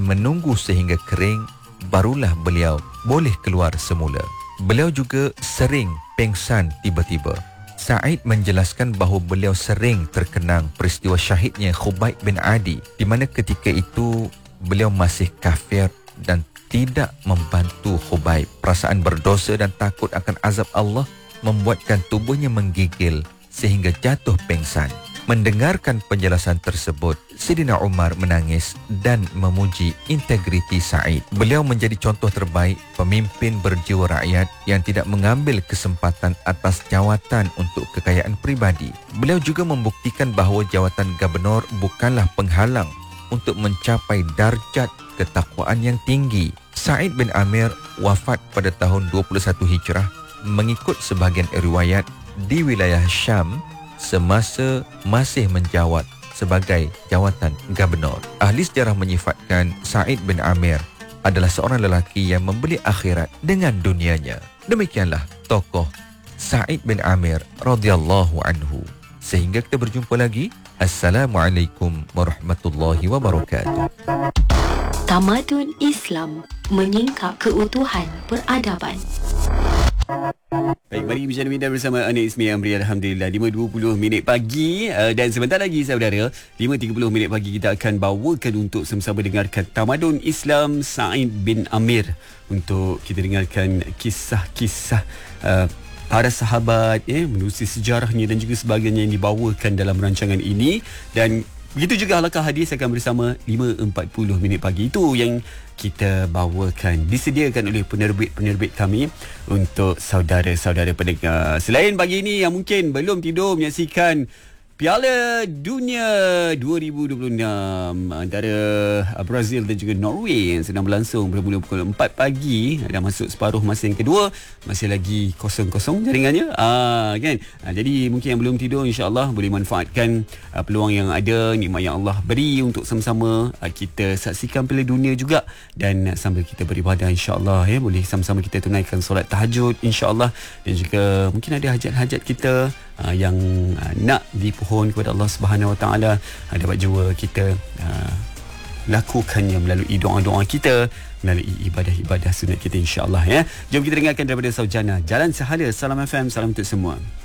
menunggu sehingga kering, barulah beliau boleh keluar semula. Beliau juga sering pengsan tiba-tiba. Sa'id menjelaskan bahawa beliau sering terkenang peristiwa syahidnya Khubayb bin Adi, di mana ketika itu beliau masih kafir dan tidak membantu Khubayb. Perasaan berdosa dan takut akan azab Allah membuatkan tubuhnya menggigil sehingga jatuh pengsan. Mendengarkan penjelasan tersebut, Sayyidina Umar menangis dan memuji integriti Sa'id. Beliau menjadi contoh terbaik pemimpin berjiwa rakyat yang tidak mengambil kesempatan atas jawatan untuk kekayaan pribadi. Beliau juga membuktikan bahawa jawatan gubernur bukanlah penghalang untuk mencapai darjat ketakwaan yang tinggi. Sa'id bin Amir wafat pada tahun 21 Hijrah mengikut sebahagian riwayat di wilayah Syam semasa masih menjawat sebagai jawatan gubernur. Ahli sejarah menyifatkan Sa'id bin Amir adalah seorang lelaki yang membeli akhirat dengan dunianya. Demikianlah tokoh Sa'id bin Amir radhiyallahu anhu. Sehingga kita berjumpa lagi. Assalamualaikum warahmatullahi wabarakatuh. Tamadun Islam menyingkap keutuhan peradaban. Baik, mari bincang-bincang bersama Anik Ismi Amri. Alhamdulillah 5.20 pagi dan sebentar lagi saudara 5.30 pagi kita akan bawakan untuk sama-sama dengarkan Tamadun Islam Sa'id bin Amir, untuk kita dengarkan kisah-kisah para sahabat, menerusi sejarahnya dan juga sebagainya yang dibawakan dalam rancangan ini. Dan begitu juga halakah hadis akan bersama 5.40 pagi. Itu yang kita bawakan, disediakan oleh penerbit kami untuk saudara-saudara pendengar. Selain pagi ini yang mungkin belum tidur menyaksikan Piala Dunia 2026 antara Brazil dan juga Norway yang sedang berlangsung bermula pukul 4 pagi, dah masuk separuh masa yang kedua, masih lagi kosong-kosong jaringannya, kan? Jadi mungkin yang belum tidur, insya-Allah boleh manfaatkan peluang yang ada, nikmat yang Allah beri untuk sama-sama kita saksikan Piala Dunia juga, dan sambil kita beribadah, insya-Allah boleh sama-sama kita tunaikan solat tahajud, insya-Allah, dan juga mungkin ada hajat-hajat kita yang nak dipohon kepada Allah Subhanahu Wa Taala, dapat jua kita lakukannya melalui doa-doa kita, melalui ibadah-ibadah sunat kita, insya-Allah. Jom kita dengarkan daripada Saujana Jalan Sahala. Salam FM, salam untuk semua.